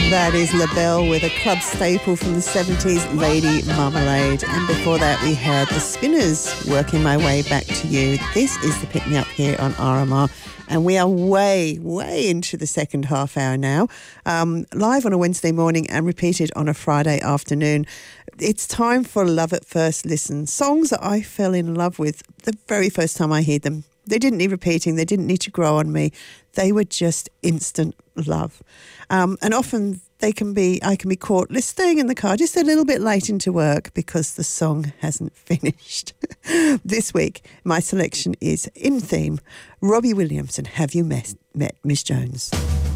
That is LaBelle with a club staple from the 70s, Lady Marmalade. And before that, we had the Spinners, Working My Way Back to You. This is the Pick Me Up here on RMR. And we are way into the second half hour now, live on a Wednesday morning and repeated on a Friday afternoon. It's time for Love at First Listen. Songs that I fell in love with the very first time I heard them. They didn't need repeating. They didn't need to grow on me. They were just instant love. And often I can be caught staying in the car just a little bit late into work because the song hasn't finished. This week, my selection is in theme, Robbie Williams and Have You Met Miss Jones?